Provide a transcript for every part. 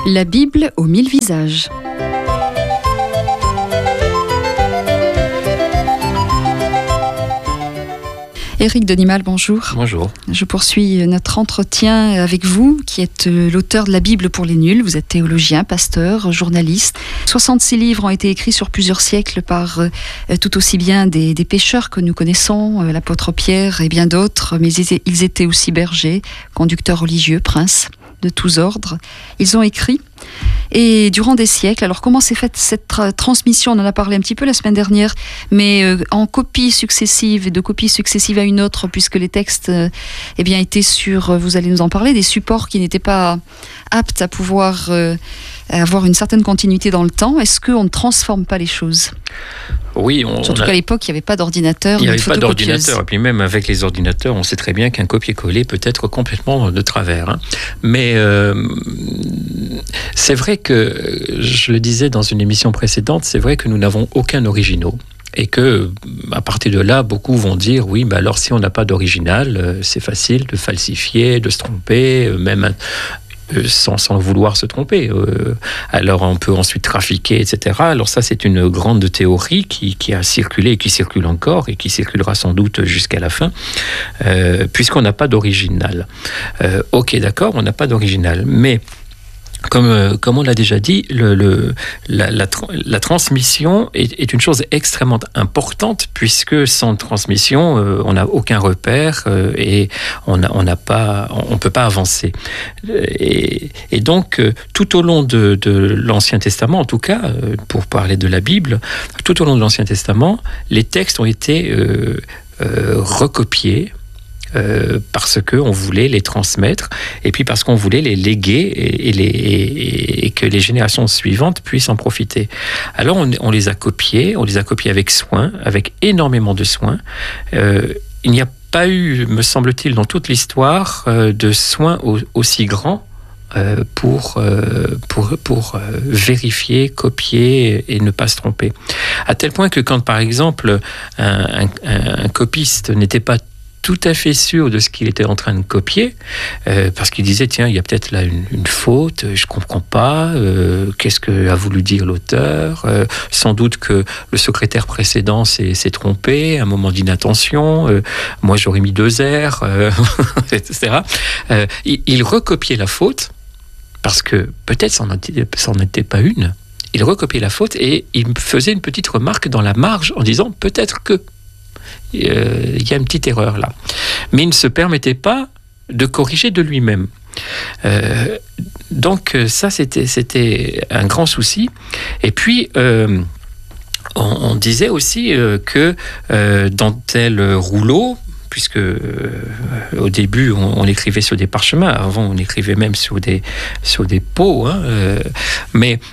La Bible aux 1000 visages. Éric Denimal, bonjour. Bonjour. Je poursuis notre entretien avec vous, qui êtes l'auteur de la Bible pour les nuls. Vous êtes théologien, pasteur, journaliste. 66 livres ont été écrits sur plusieurs siècles par tout aussi bien des pécheurs que nous connaissons, l'apôtre Pierre et bien d'autres, mais ils étaient aussi bergers, conducteurs religieux, princes de tous ordres. Ils ont écrit. Et durant des siècles, alors comment s'est faite cette transmission ? On en a parlé un petit peu la semaine dernière, mais en copies successives, et de copies successives à une autre, puisque les textes étaient sur, vous allez nous en parler, des supports qui n'étaient pas aptes à pouvoir avoir une certaine continuité dans le temps. Est-ce qu'on ne transforme pas les choses ? Oui, surtout qu'à l'époque, il n'y avait pas d'ordinateur. Il n'y avait pas d'ordinateur. Et puis même avec les ordinateurs, on sait très bien qu'un copier-coller peut être complètement de travers. Hein. Mais c'est vrai que, je le disais dans une émission précédente, c'est vrai que nous n'avons aucun originaux. Et que, à partir de là, beaucoup vont dire, oui, mais alors si on n'a pas d'original, c'est facile de falsifier, de se tromper, même sans vouloir se tromper. Alors on peut ensuite trafiquer, etc. Alors ça, c'est une grande théorie qui a circulé et qui circule encore et qui circulera sans doute jusqu'à la fin, puisqu'on n'a pas d'original. Ok, d'accord, on n'a pas d'original, mais comme on l'a déjà dit, la transmission est une chose extrêmement importante, puisque sans transmission, on n'a aucun repère et on peut pas avancer. Et donc, tout au long de l'Ancien Testament, en tout cas, pour parler de la Bible, tout au long de l'Ancien Testament, les textes ont été recopiés, parce qu'on voulait les transmettre et puis parce qu'on voulait les léguer et que les générations suivantes puissent en profiter. Alors on les a copiés avec soin, avec énormément de soin. Il n'y a pas eu, me semble-t-il, dans toute l'histoire, de soins aussi grands pour vérifier, copier et ne pas se tromper. À tel point que quand, par exemple, un copiste n'était pas tout à fait sûr de ce qu'il était en train de copier, parce qu'il disait, tiens, il y a peut-être là une faute, je comprends pas, qu'est-ce qu'a voulu dire l'auteur, sans doute que le secrétaire précédent s'est trompé, un moment d'inattention, moi j'aurais mis 2 R, etc. Il recopiait la faute, parce que peut-être ça n'en était pas une, il recopiait la faute et il faisait une petite remarque dans la marge en disant, peut-être que il y a une petite erreur là. Mais il ne se permettait pas de corriger de lui-même. Donc ça, c'était un grand souci. Et puis, on disait aussi que dans tel rouleau, puisque au début, on écrivait sur des parchemins, avant on écrivait même sur des peaux, hein, mais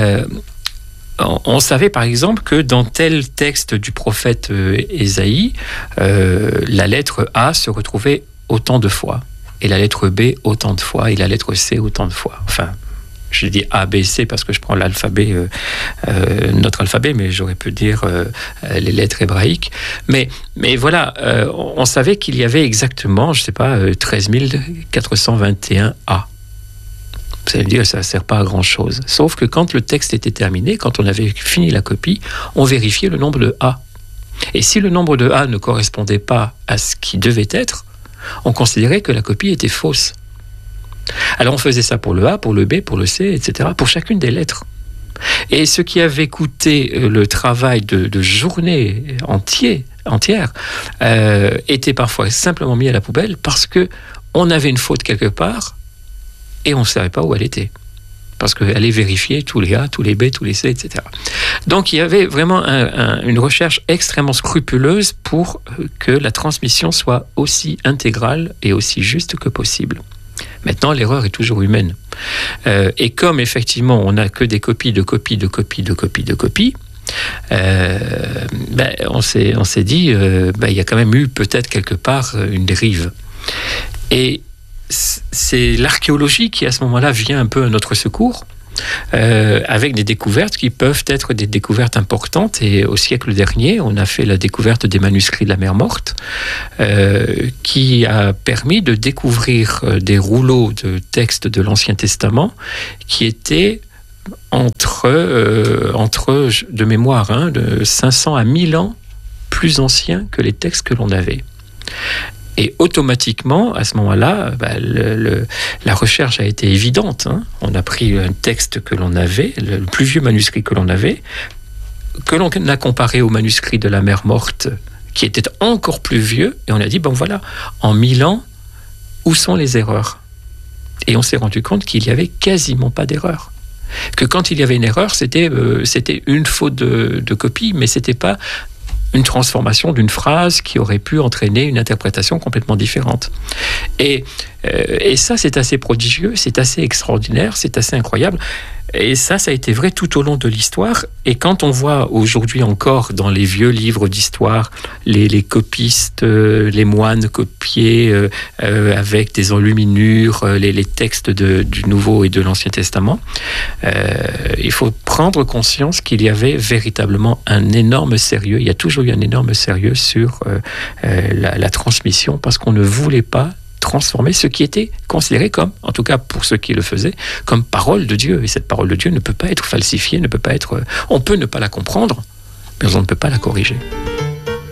on savait par exemple que dans tel texte du prophète Ésaïe, la lettre A se retrouvait autant de fois, et la lettre B autant de fois, et la lettre C autant de fois. Enfin, je dis A, B, C parce que je prends l'alphabet, notre alphabet, mais j'aurais pu dire les lettres hébraïques. Mais voilà, on savait qu'il y avait exactement, je ne sais pas, 13 421 A. Vous allez me dire, ça ne sert pas à grand-chose. Sauf que quand le texte était terminé, quand on avait fini la copie, on vérifiait le nombre de A. Et si le nombre de A ne correspondait pas à ce qui devait être, on considérait que la copie était fausse. Alors on faisait ça pour le A, pour le B, pour le C, etc., pour chacune des lettres. Et ce qui avait coûté le travail de journée entière était parfois simplement mis à la poubelle parce qu'on avait une faute quelque part, et on ne savait pas où elle était. Parce qu'elle allait vérifier tous les A, tous les B, tous les C, etc. Donc il y avait vraiment une recherche extrêmement scrupuleuse pour que la transmission soit aussi intégrale et aussi juste que possible. Maintenant, l'erreur est toujours humaine. Et comme effectivement, on n'a que des copies, on s'est dit, il y a quand même eu peut-être quelque part une dérive. Et c'est l'archéologie qui, à ce moment-là, vient un peu à notre secours, avec des découvertes qui peuvent être des découvertes importantes. Et au siècle dernier, on a fait la découverte des manuscrits de la Mer Morte, qui a permis de découvrir des rouleaux de textes de l'Ancien Testament qui étaient entre de mémoire, de 500 à 1000 ans plus anciens que les textes que l'on avait. Et automatiquement, à ce moment-là, la recherche a été évidente. On a pris un texte que l'on avait, le plus vieux manuscrit que l'on avait, que l'on a comparé au manuscrit de la Mer Morte, qui était encore plus vieux, et on a dit, voilà, en 1000 ans, où sont les erreurs ? Et on s'est rendu compte qu'il n'y avait quasiment pas d'erreur. Que quand il y avait une erreur, c'était une faute de copie, mais c'était pas une transformation d'une phrase qui aurait pu entraîner une interprétation complètement différente. Et ça, c'est assez prodigieux, c'est assez extraordinaire, c'est assez incroyable. Et ça a été vrai tout au long de l'histoire. Et quand on voit aujourd'hui encore dans les vieux livres d'histoire les copistes, les moines copiés avec des enluminures, les textes du Nouveau et de l'Ancien Testament, il faut prendre conscience qu'il y avait véritablement un énorme sérieux. Il y a toujours eu un énorme sérieux sur la transmission, parce qu'on ne voulait pas transformer ce qui était considéré comme, en tout cas pour ceux qui le faisaient, comme parole de Dieu. Et cette parole de Dieu ne peut pas être falsifiée, on peut ne pas la comprendre, mais on ne peut pas la corriger.